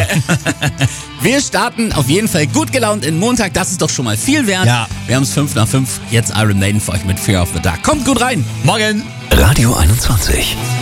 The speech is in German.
Wir starten auf jeden Fall gut gelaunt in Montag. Das ist doch schon mal viel wert. Ja. Wir haben es 5 nach 5. Jetzt Iron Maiden für euch mit Fear of the Dark. Kommt gut rein. Morgen. Radio 21.